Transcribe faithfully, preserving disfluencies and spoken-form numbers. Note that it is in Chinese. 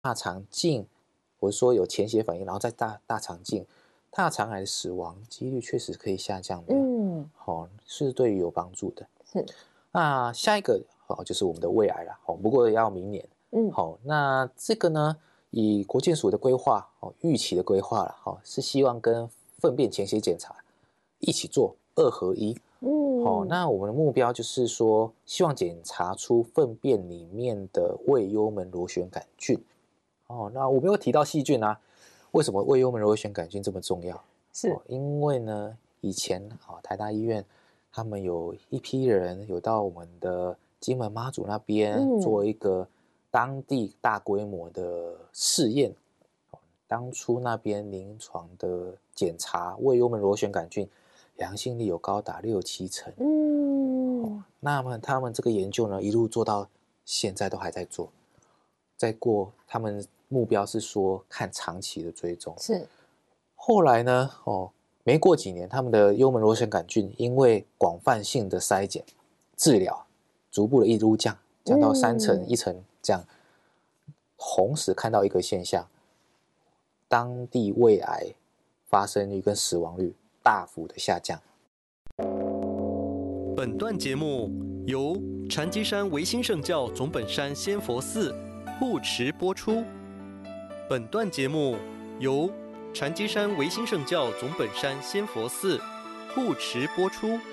大肠镜，或者说有潜血反应，然后在大大肠镜，大肠癌的死亡几率确实可以下降的， 嗯， 好、哦，是对于有帮助的。 是， 那下一个哦，就是我们的胃癌了，好、哦，不过要明年。 嗯， 好、哦，那这个呢，以国健署的规划，哦，预期的规划了，好、哦，是希望跟粪便潜血检查一起做二合一。好、哦， 嗯， 那我们的目标就是说，希望检查出粪便里面的胃幽门螺旋杆菌。哦，那我没有提到细菌啊，为什么胃幽门螺旋杆菌这么重要？ 是， 哦，因为呢，以前啊、哦，台大医院他们有一批人有到我们的金门妈祖那边做嗯， 一个当地大规模的试验。哦，当初那边临床的检查胃幽门螺旋杆菌阳性率有高达六七成。 嗯， 那么他们这个研究呢，一路做到现在都还在做。再过，他们目标是说看长期的追踪。 是， 后来呢，哦，没过几年，他们的幽门螺旋杆菌因为广泛性的筛检、治疗，逐步的一路降，降到三成、一嗯， 成这样。同时看到一个现象，当地胃癌发生率跟死亡率大幅的下降。 本段节目由禅机山维新圣教总本山仙佛寺护持播出。本段节目由禅机山维新圣教总本山仙佛寺护持播出。